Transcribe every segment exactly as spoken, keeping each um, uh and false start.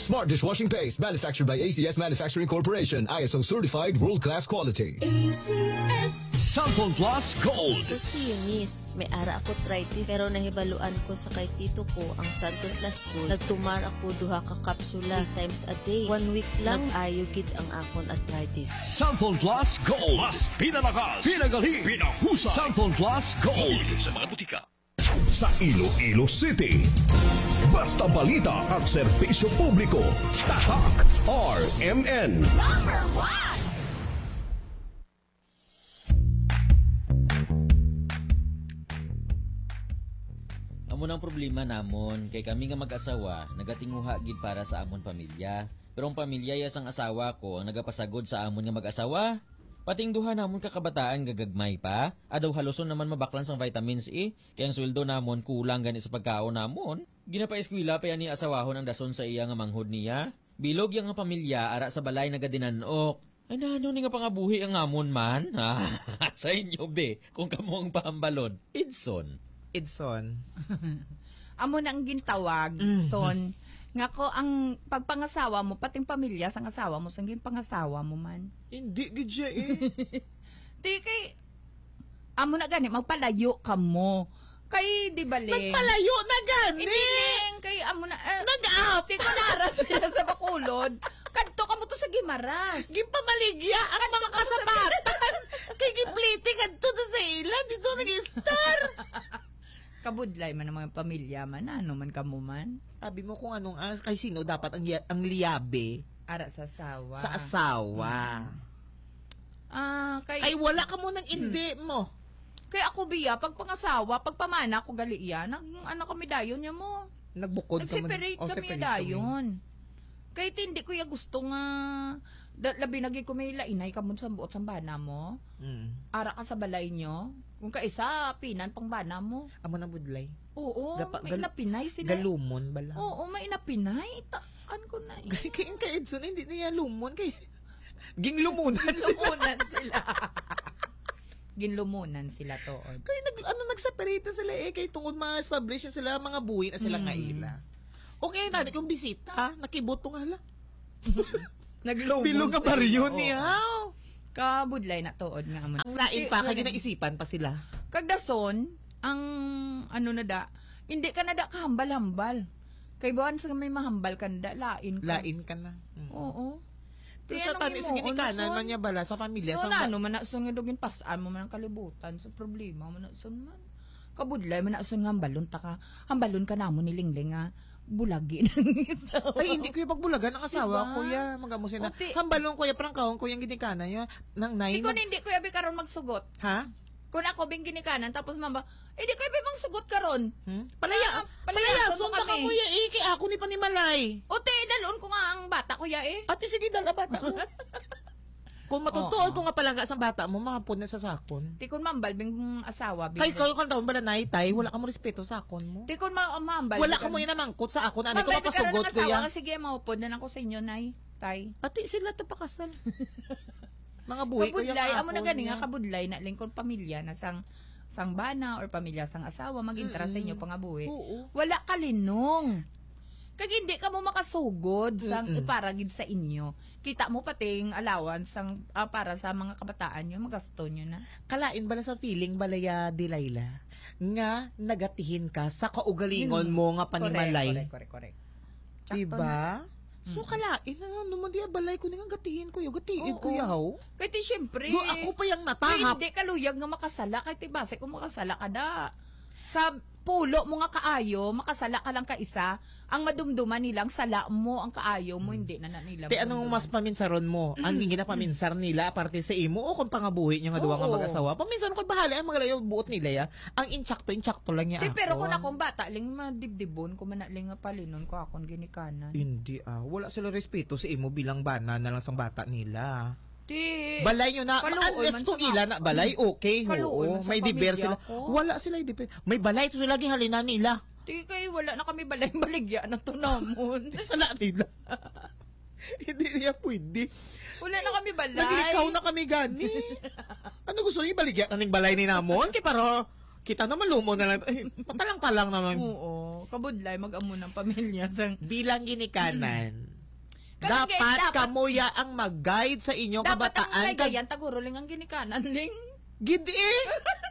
Smart dishwashing paste manufactured by A C S Manufacturing Corporation. I S O certified world-class quality. A C S Sample Plus Gold. Ito si Eunice, may ara ako arthritis pero nahibaluan ko sa kay tito ko ang Sample Plus Gold. Nagtumar ako duha ka kapsula three times a day. One week lang nag-ayugid ang akon arthritis. Sample Plus Gold. Mas pinalakas, pinagaling, pinahusay. Sample Plus Gold. Sa mga butika. Sa Iloilo City. Basta balita at serbisyo publiko. Tatak R M N. Number one. Amo nang problema namon kay kami nga mag-asawa nagatinguha gid para sa amon pamilya. Pero ang pamilya yasang asawa ko ang nagapasagod sa amon nga mag-asawa. Pating duha namon kakabataan gagagmay pa. Adaw haluson naman mabaklan sang vitamins E. Kaya ang sweldo namon kulang gani sa pagkaon namon. Ginapa-eskwela pa yan ni asawahon ang dason sa iya nga manghod niya. Bilog yang nga pamilya ara sa balay nagadinanok. Ay ano ni nga pangabuhi ang amon man? Ha? Sa inyo be, kung kamo ang pahambalon. Idson. Idson. Amo nang gintawag, mm. Son. Nga ko ang pagpangasawa mo, pating pamilya sang asawa mo, sang pangasawa mo man. Hindi, gidya eh. Di kay, amo na gani, magpalayo ka mo. Kay, di bali. Magpalayo na gani? Iniling, kay amo na, uh, nag-up. Di ko naras sila sa Bacolod. Kadto ka mo to sa Gimaras. Gimpamaligya ang kadto mga kasabatan. Kay gipliti, kadto to sa ilan, dito nag-star. Kabudlay man ang mga pamilya man, ano man kamo man. Sabi mo kung anong, uh, kay sino dapat ang, ang liyabe? Ara sa asawa. Sa asawa. Ah, hmm. uh, kay... Ay, wala ka mo ng hindi hmm. mo. Kay ako biya, pag pangasawa, pag pamana ko gali iya, nag, ano kami dayon niya mo. Nagbukod ka mo. Nag-separate kami oh, dayon. Kay tindi ko ya gusto nga, da, labi naging ko may lainay ka mo sa buot sa bana mo. Mm. Ara ka sa balay nyo. Kung kaisa, pinan pang bana mo. Amo na budlay. Oo, Gapa, may gal- inapinay sila. Galumon bala. Oo, may inapinay. Taan ko na eh. Kaya kay Edson, hindi niya lumon. Kay... Ginlumunan Ginlumunan sila. Ginlumunan sila to. Kaya nag, ano, nagseparate sila eh. Kaya tungkol ma-establish sila, mga buhay na sila mm. nga ila. Okay, tani, kung bisita, nakiboto nga hala. Naglumon. Bilong nga baryo niya. Kabudlay na tuod nga man. Ang lain pa, kaya naisipan pa sila. Kagdason, ang ano na da, hindi ka na da kahambal-hambal. Kay buwan sa may mahambal ka na da, lain ka. Lain ka na. Mm. Oo. Pero sa tani, sa ginikanan man niya bala, sa pamilya. So, sa na, ano, manason nga dugin pasaan mo man ang kalibutan. Sa problema, manason man. Kabudlay, manason nga hambalon ta ka. Hambalon ka na mo ni Lingling nga. Bulagi ng isawa. Ay, hindi ko yung pagbulagan ng asawa, diba? Kuya. Magamusin na. Okay. Hambalong kuya, parang kaon ko yung ginikanan niya. Nang nine. Di ko hindi kuya, bikaroon magsugot. Ha? Kung ako bing ginikanan, tapos mama, eh di ko ibang sugot karon. Hmm? Palaya, palaya, sunta ka kuya eh, kay ako ni Panimalay. O te, dalon ko nga ang bata kuya eh. Ate, sige, dala bata mo. Kung matutuol oh, ko nga palangga sa bata mo, makapod na sa sakon. Di kun mambal bing asawa. Kay kayo kung taon ba na naitay, wala ka mo respeto sa sakon mo. Di kun ma mambal. Wala ka mo yun namangkot sa akon, ano ko mapasugot ko yan. Sige, maupod na ako sa inyo, nay. Tay. Ate, sila to pakasal. Mga buhay ko yung kabudlay, amo na gani nga kabudlay na lingkon pamilya na sang sang bana or pamilya sang asawa mag-interest mm-hmm. sa inyo pangabuhi. Wala ka linong. Kag hindi ka mo makasugod sang mm-hmm. iparagid sa inyo. Kita mo pating allowance sang uh, para sa mga kabataan nyo, magasto nyo na. Kalain bala sa feeling balaya Dilayla nga nagatihin ka sa kaugalingon mo nga panimalay. Correct, correct, correct. Diba? So kalain na naman di balay ko nga gatihin ko yung gatihin ko yaw. Kaya ti syempre. Do ako pa yung natahap. Hindi ka luyag nga makasala kaya ti base kung makasala ka da. Sa pulo mo nga kaayo, makasala ka lang ka isa, ang madumduman nilang sala mo, ang kaayo mo, hindi na na nila. Te anong mas paminsaron mo? Mm. Ang ginapaminsar nila aparte sa imo o kung pangabuhi niya nga duwa nga mag-asawa. Paminsaron ko bahala ang mga buot nila ya. Ang inchakto inchakto lang niya. Te, pero kung akong bata ling madibdibon ko manaling nga palinon ko akong ginikanan. Hindi ah, wala sila respeto sa imo bilang bana na lang sang bata nila. Di. Balay nyo na, unless kung ila na balay, okay, oo. May diber sila. Ko. Wala sila diber. May balay, ito sila laging halina nila. Di kayo, wala na kami balay baligya na to namon. Sala nila. Hindi niya pwede. Wala na kami balay. Naglikaw na kami gani. Ano gusto niyo baligya na ng balay ni namon? Kaya para kita naman lumo na lang. Palang-palang naman. Oo. Kabudlay, mag-amo ng pamilya. Sang... Bilang ginikanan, Kaya dapat, dapat- kamuya ang mag-guide sa inyong Dapat ang kabataan. Kag- gayan, taguro lang ang ginikanan, ling. Gid eh.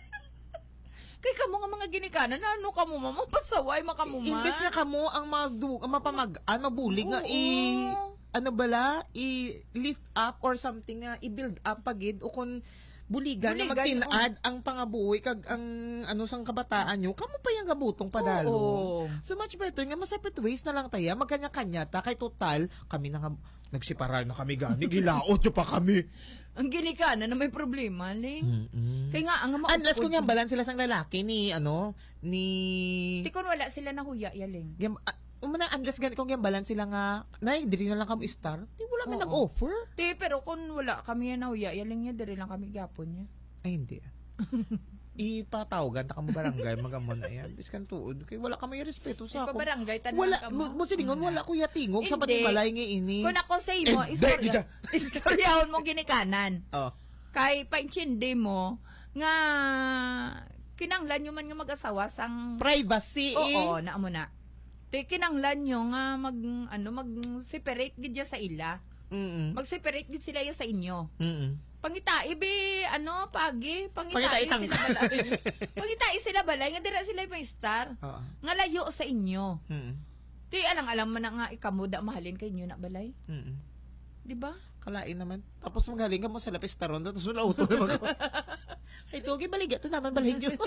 Kay kamo nga mga ginikanan, ano kamo mama, pasaway makamuman. Imbes na kamo ang magdu, ang mapamagaan, mabulig nga Oo. i ano bala, i-lift up or something nga i-build up pagid o kun buligan nga Buligan, magtinad ang pangabuhi kag ang ano sang kabataan nyo, kamo pa yung gabutong padalo. Oo. So much better nga masapit ways na lang taya, magkanya-kanya ta kay total kami na nga nagsiparal na kami gani, gilaot yo pa kami. Ang ginikanan na may problema, ling. Mm-mm. Kaya nga, ang mga Unless kung yung balan sila sang lalaki ni ano ni Di kon wala sila na huya, yaling. Yung, uh, umana, unless ganit kung yung balan sila nga, nay, diri na lang kami star, di wala may Oo. nag-offer. Di, pero kung wala kami yan na huya, yaling niya, diri lang kami gapon niya. Ay, hindi. Ipatawagan na kamo barangay, magamon na yan. Biskan tuod. Kaya wala kami respeto sa ako. Ipabarangay, tanan Wala, ka mo, mo. mo silingon, wala ko yatingog sa Hindi. patibalay nga ini. Kung ako sa imo, Eh, istorya, di- di- istoryahon mo ginikanan. Oh. Kay paintindi mo, nga, kinanglan nyo man nga mag-asawa sang... Privacy, eh. Oo, na mo na. Di, kinanglan nyo nga mag, ano, mag-separate gid ya sa ila. Mm-mm. Mag-separate gid sila ya sa inyo. Mm-mm. Pangitai be, ano, pagi, pangitai Pangitai sila tangka. balay. Pangitai sila balay, nga dira sila may star. Oo. Nga layo sa inyo. Mm-mm. Di, alang-alam mo na nga, ikamuda, mahalin kay inyo na balay. Mm-mm. Di ba? Kalain naman. Tapos magaling ka mo sa lapis taron, tapos ulauto naman ko. Ay, Togi, baligat ito naman balhin nyo.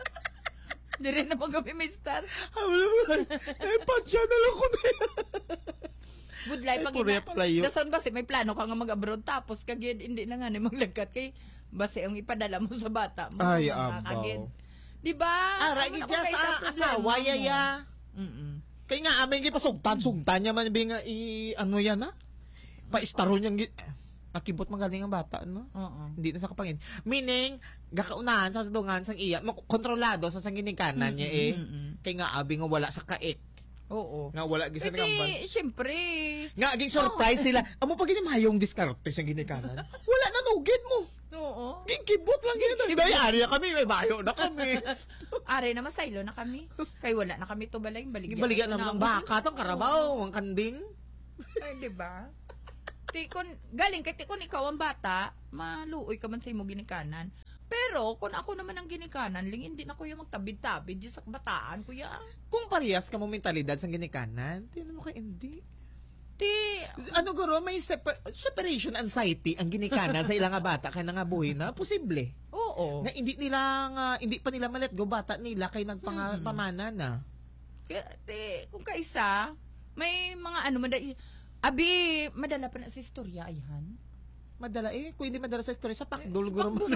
Di rin naman kami may star. Ay, patya na lang ko na yan. Good life. Ay, Pag purya ina, pala yun. dason basi may plano ka nga mag-abroad, tapos kagid, hindi na nga ni maglagkat kay basi ang ipadala mo sa bata mo. Ay, mga abaw. kagid. Di ba? Ah, ragi dyan sa asawa, yaya. Mm-mm. Kaya nga, amin kayo pasugtan-sugtan niya man, nga i, ano yan, ha? Pa-istaro niyang, gi- nakibot magaling ang bata, no? Oo. Hindi na sa kapangin. Meaning, gakaunahan sa dungan sang iya, mak- kontrolado sa sang ginikanan niya, eh. Mm-mm. Kaya nga, abi nga wala sa kaik. Oo. Nga wala gisa Hindi, ng amban. syempre. Nga, aging surprise sila. Amo pa gini mahayong diskarte sa ginikanan. Wala na nugid mo. Oo. Ging kibot lang yun. Dahil ari na kami, may bayo na kami. Are na masaylo na kami. Kay wala na kami to balay, baligyan. Baligan naman ng baka, tong karabaw, ang kanding. Ay, di ba? Ti kun galing kay ti kun ikaw ang bata, maluoy ka man sa imo ginikanan. Pero kung ako naman ang ginikanan, ling hindi na kuya magtabid-tabid di sa bataan, kuya. Kung parehas ka mo mentalidad sa ginikanan, tingnan mo kay hindi. Ti Ano guro, may separ- separation anxiety ang ginikanan sa ilang nga bata kaya nga buhay na posible. oo. Nga hindi nila nga hindi pa nila malet go bata nila kay nagpamana na. Kaya, ti, kung kaisa, may mga ano man abi madala pa na sa istorya ayhan. Madala eh, kung hindi madala sa story sa pakdul guro mo.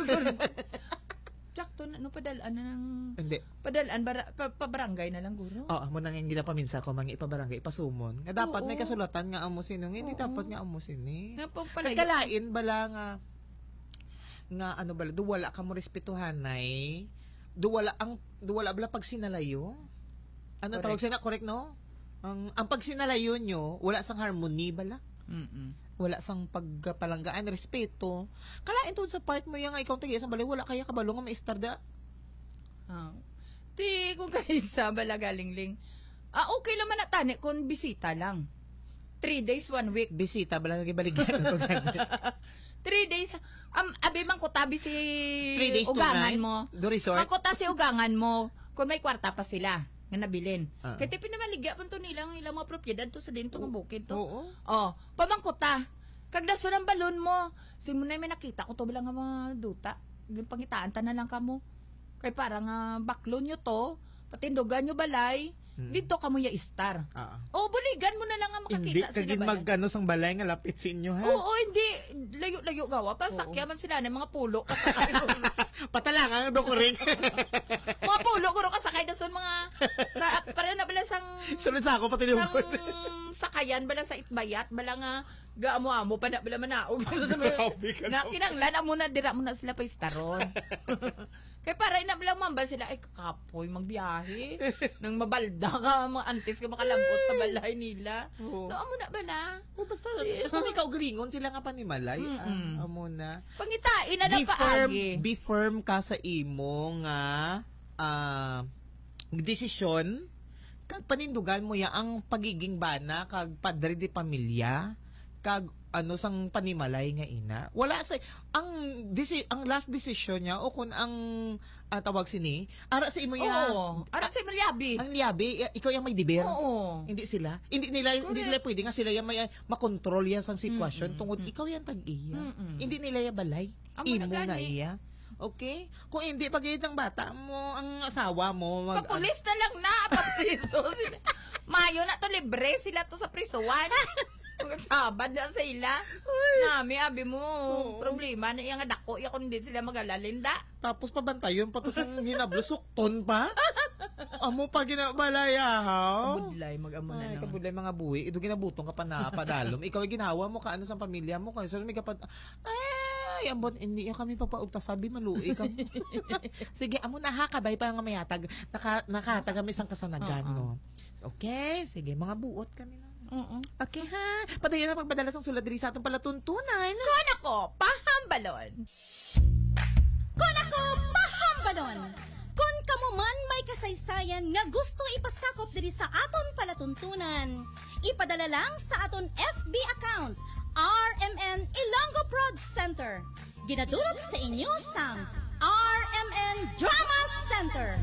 Tsakto na no padalaan na ng Hindi. padalaan bara, pa, pabarangay na lang guro. Oo, mo nang yung ginapaminsa ko mga ipabarangay, ipasumon. Nga dapat Oo. may kasulatan nga amo sino, hindi Oo. dapat nga amo sini. Nga pang palayo. Kagkalain bala nga nga ano bala, duwala ka mo respetuhanay. Duwala ang duwala bala pag sinalayo. Ano Correct. tawag sina correct no? Ang ang pag sinalayo nyo, wala sang harmony bala. Mm. Wala sang pagpalanggaan, respeto. Kalain tungod sa part mo yung nga ikaw tagiya sa balay, wala kaya kabalo nga maistar da. Ah. Ti, kung kaisa bala galing ling. Ah, okay naman na tani kung bisita lang. Three days, one week. Bisita bala nga gibaligan ko ganit. Three days. Um, abi man ko tabi si Three days, two ugangan nights. mo. Do resort. Makota si ugangan mo. Kung may kwarta pa sila nga nabilin. Ah. Kaya ti pinamaligya pa to nilang ilang mga propiedad to sa dinto ng bukid to. Oo. Oh, pamangkota. Kagdaso ng balon mo. Simunay may nakita ko to bilang nga mga duta. Pangitaan ta na lang kamo. Kay parang uh, baklo nyo to. Patindogan nyo balay. Hmm. Dito kamo ya istar. Ah. O, buligan mo na lang nga Hindi makakita sila kagin balay. magkano sang balay nga lapit sa inyo ha. Oo, hindi. Layo-layo gawa. Pasakya man sila ng mga pulo. Kasakay mo. Patalangan do ko ring. mga pulo, kuro kasakay. Dason mga, sa, para na bala sang, Sunod sa ako pati sang yung sakayan, bala sa itbayat, bala nga, gaamo-amo, pa na bala manaog. Grabe ka na, naman. kinanglan, amo na, dira mo na sila pa istaron. Kaya para ina bala mamba sila, ay kakapoy, magbiyahe. Nang mabalda ka, mga antes ka makalambot sa balay nila. Oo. No, amo na bala. Oh, basta, basta may kaugalingon sila nga panimalay. Mm-mm. Ah, amo na. Pangitain na lang Be firm, paagi. be firm ka sa imo nga ah desisyon kag panindugan mo ya ang pagiging bana kag padre de pamilya kag ano sang panimalay nga ina. Wala sa ang disi, ang last decision niya o kun ang uh, tawag sini ara sa imo ya. Oo. Ara sa imo liabi. Ang liabi, ikaw yung may deber. Oo. Hindi sila. Hindi nila Correct. Hindi sila pwede nga sila yung may makontrol ya sang sitwasyon Mm-mm. tungod ikaw yan tag-iya. Mm-mm. Hindi nila ya balay. Amo Imo na na gani. iya. Okay? Kung hindi pagayad ng bata mo, ang asawa mo mag Papulis na lang na, papriso sila. Mayo na to, libre sila to sa prisuan. Sabad na sila. Nami, abi mo, problema na yung dako, ya kung hindi sila magalalinda. Tapos pabantayon pa to sa hinablusukton pa. Amo pa ginabalaya ha. Budlay, mag-amo na Ay, naman. kabulay mga buhi. Ito ginabutong ka pa na padalom. Ikaw ay ginawa mo ka ano sa pamilya mo. Kasi may kapag, ay, ambot, hindi yung kami papaugta. Sabi, maluwi ka. Sige, amo na ha, kabay pa nga mayatag. Naka, nakatag kami isang kasanagan mo. Okay, sige, mga buot kami na. Oo. Okay ha. Padayon na pagpadala ng sulat diri sa atong palatuntunan. Kon ako, pahambalon. Kon ako pahambalon. Kon kamo man may kasaysayan nga gusto ipasakop diri sa aton palatuntunan, ipadala lang sa aton F B account R M N Ilonggo Prod Center. Ginadulot sa inyo sang R M N Drama Center.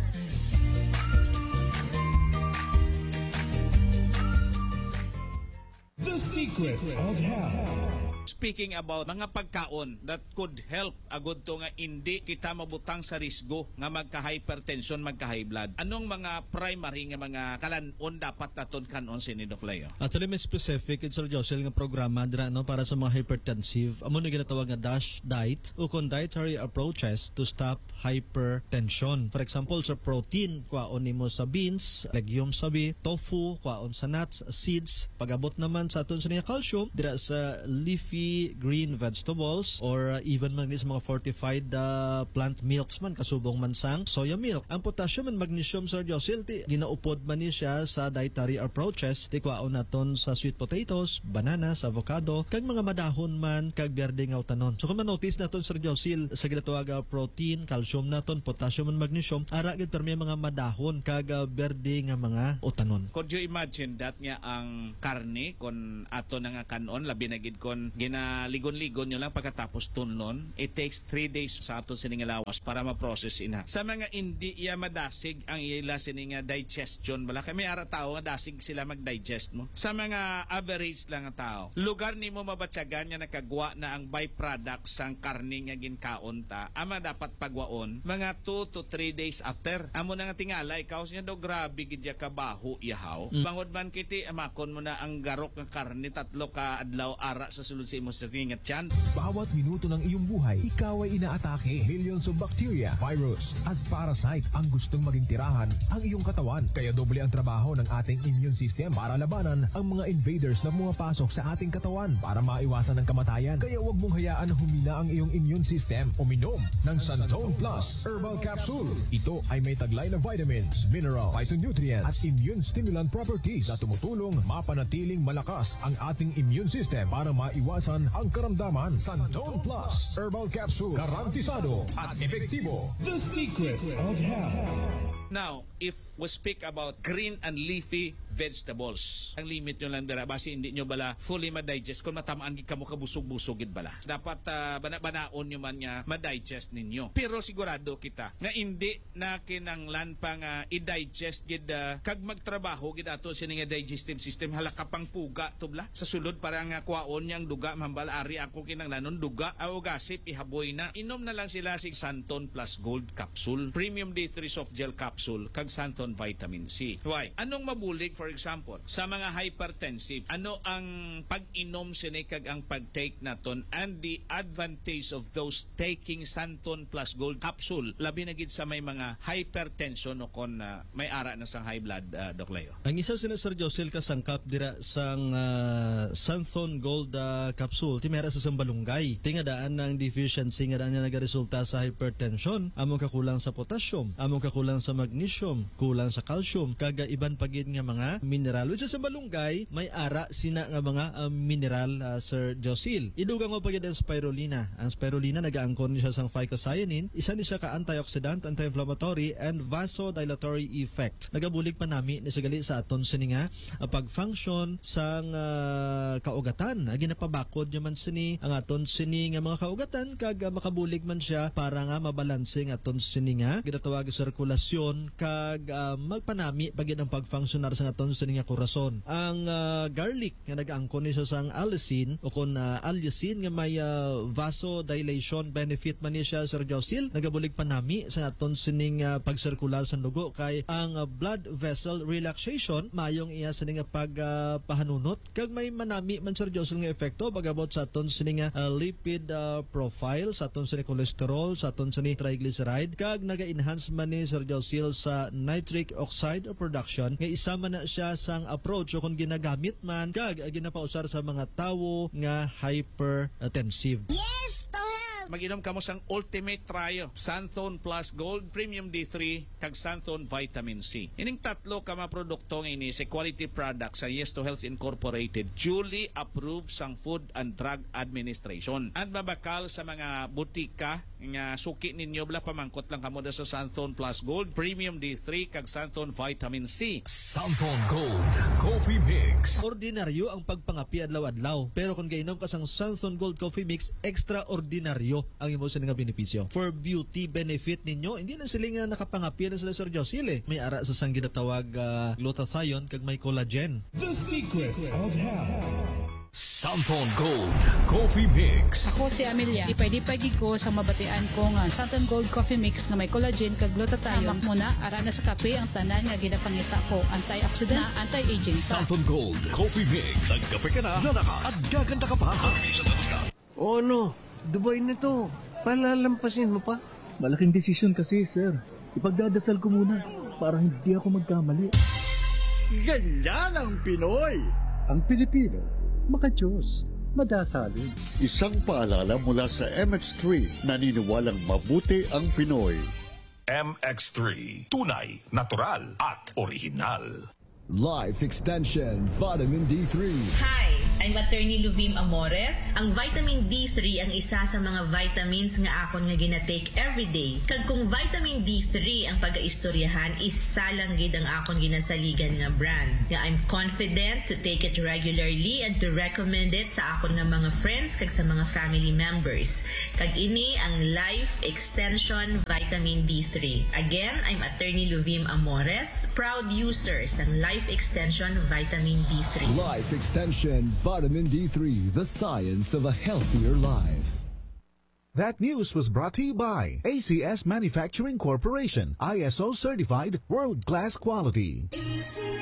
The Secrets of Health. Speaking about mga pagkaon that could help agud to nga hindi kita mabutang sa risgo nga magka-hypertension, magka-high blood. Anong mga primary nga mga kalanon dapat naton kanon sini Doc Leo? Actually, may specific in Sir Josel nga programa dira no para sa mga hypertensive. Amo na ginatawag nga DASH diet o kon dietary approaches to stop hypertension. For example, sa protein, kwaon nimo sa beans, legumes sabi, tofu, kwaon sa nuts, seeds. Pagabot naman sa aton sa niya calcium dira sa leafy green vegetables or uh, even man sa mga fortified uh, plant milks man kasubong man sang soya milk. Ang potassium and magnesium, Sir Josel, ti ginaupod man ni siya sa dietary approaches. Ti kwaon naton sa sweet potatoes, bananas, avocado, kag mga madahon man kag berde nga utanon. So kung ma-notice naton, Sir Josel, sa ginatawag nga protein, calcium naton, potassium and magnesium, ara gid permi mga madahon kag uh, berde nga mga utanon. Could you imagine that nga ang karne kon ato na nga kanon labi na gid kon ginaligon-ligon nyo lang pagkatapos tunlon, it takes three days sa ato sining lawas para ma-process ina. Sa mga hindi iya madasig ang ila sining digestion, wala kami ara tao nga dasig sila mag-digest mo. Sa mga average lang nga tao, lugar nimo mabatsagan nga nakagwa na ang byproduct sang karne nga ginkaon ta, ama dapat pagwaon mga two to three days after. Amo na nga tingala, ikaw siya do grabe gid ya kabaho ihaw. Mm. Bangod man kiti amakon mo na ang garok nga karne tatlo ka adlaw ara sa sulod sa imo sa tingat yan. Bawat minuto ng iyong buhay, ikaw ay inaatake. Millions of bacteria, virus, at parasite ang gustong maging tirahan ang iyong katawan. Kaya doble ang trabaho ng ating immune system para labanan ang mga invaders na pumapasok sa ating katawan para maiwasan ang kamatayan. Kaya huwag mong hayaan na humina ang iyong immune system. Uminom ng Santon Plus Herbal Capsule. Ito ay may taglay na vitamins, minerals, phytonutrients, at immune stimulant properties na tumutulong mapanatiling malakas ang ating immune system para maiwasan ang karamdaman. Santon Plus Herbal Capsule, garantisado at epektibo. The Secrets of Health. Now, if we speak about green and leafy vegetables, ang limit nyo lang dara, basi hindi nyo bala fully ma-digest kung matamaan gid kamo kabusog-busogid bala. Dapat uh, bana-banaon nyo man nga ma-digest ninyo. Pero sigurado kita nga hindi na kinanglan pa nga i-digest gid uh, kag magtrabaho gid ato sini nga digestive system halaka pang puga tubla sa sulod para nga kwaon yang duga mambal ari ako kinanglanon duga aw gasip ihaboy na. Inom na lang sila sig Santon Plus Gold Capsule, Premium D three Soft Gel Capsule kag Santon Vitamin C. Why? Anong mabulig for example sa mga hypertensive? Ano ang pag-inom sini kag ang pag-take naton and the advantage of those taking Santon Plus Gold Capsule labi na gid sa may mga hypertension o kon uh, may ara na sang high blood, uh, Doc Leo? Ang isa sila, Sir Josel, kasangkap dira sang uh, Santon Gold uh, Capsule ti mera sa sambalunggay. Tinga daan ng deficiency nga daan nga nagaresulta sa hypertension, among kakulang sa potassium, among kakulang sa mag magnesium, kulang sa calcium, kaga iban pagid nga mga mineral. Which is sa malunggay, may ara sina nga mga uh, mineral, uh, Sir Josil. Idugang mo pagid ang spirulina. Ang spirulina nagaangkon niya sa phycocyanin, isa ni siya ka antioxidant, anti-inflammatory, and vasodilatory effect. Nagabulig pa nami ni sigali sa aton sini nga uh, pag-function sang uh, kaugatan. Ginapabakod naman sini ang aton sini nga mga kaugatan, kaga makabulig man siya para nga mabalansing aton sini nga ginatawag sirkulasyon, kag uh, magpanami pagid ang pag-functionar sa aton sini nga korason. Ang uh, garlic nga nagaangkon ni siya sang allicin o kon uh, allicin nga may uh, vasodilation benefit man ni siya, Sir Josil. Nagabulig panami sa aton sining uh, pagsirkular sa dugo, kay ang uh, blood vessel relaxation mayong iya sining pag uh, pahanunot, kag may manami man, Sir Josil, nga epekto bagabot sa aton sining uh, lipid uh, profile, sa aton sining cholesterol, sa aton sining triglyceride, kag naga-enhance man ni Sir Josil sa nitric oxide production, nga isa man na siya sang approach o kung ginagamit man kag uh, ginapausar sa mga tawo nga hypertensive. Mag-inom ka mo sang Ultimate Trio, Santhone Plus Gold, Premium D three, kag Santhone Vitamin C. Ining tatlo ka mga produkto nga ini sa quality product sa Yes to Health Incorporated, duly approved sang Food and Drug Administration. At mabakal sa mga butika nga suki ninyo, bala pamangkot lang kamo sa Santhone Plus Gold, Premium D three, kag Santhone Vitamin C. Santhone Gold Coffee Mix. Ordinaryo ang pagpangapi adlaw-adlaw, pero kung gainom ka sang Santhone Gold Coffee Mix, extraordinaryo ang imo sa nga benepisyo. For beauty benefit ninyo, hindi na sila nga nakapangapi na sila, Sir Josil, eh. May ara sa sang ginatawag uh, glutathione, kag may collagen. The secret of health. Santhone Gold Coffee Mix. Ako si Amelia. Ipay-dipay ko sa mabatian ko nga Santhone Gold Coffee Mix na may collagen kag glutathione. Hamak mo na, ara na sa kape ang tanan nga ginapangita ko. Antioxidant na anti-aging. Santhone Gold Coffee Mix. Nagkape ka na, lalakas at gaganda ka pa. Oh no, Dubai na to. Palalampasin mo pa. Malaking desisyon kasi, sir. Ipagdadasal ko muna para hindi ako magkamali. Ganyan ang Pinoy! Ang Pilipino, makadiyos, madasalin. Isang paalala mula sa M X three, naniniwalang mabuti ang Pinoy. M X three, tunay, natural at original. Life Extension Vitamin D three. Hi, I'm Attorney Luvim Amores. Ang vitamin D three ang isa sa mga vitamins nga akon nga ginatake everyday. Kag kung vitamin D three ang pag-aistoryahan, isa lang gid ang akon ginasaligan nga brand. Nga I'm confident to take it regularly and to recommend it sa akon nga mga friends kag sa mga family members. Kag ini ang Life Extension Vitamin D three. Again, I'm Attorney Luvim Amores, proud user ng Life Extension Vitamin D three. Life Extension Vitamin D three, the science of a healthier life. That news was brought to you by A C S Manufacturing Corporation, I S O certified, world-class quality.